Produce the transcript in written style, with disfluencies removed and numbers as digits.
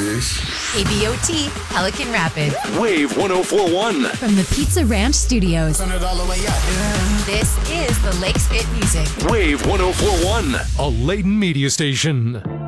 Fish. KBOT, Pelican Rapids. Wave 1041. From the Pizza Ranch Studios. Turn it all the way up. This is the Lakes Fit Music. Wave 1041. A Layton media station.